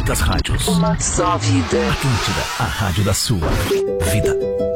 das rádios. Uma só vida. Atlântida, a rádio da sua vida.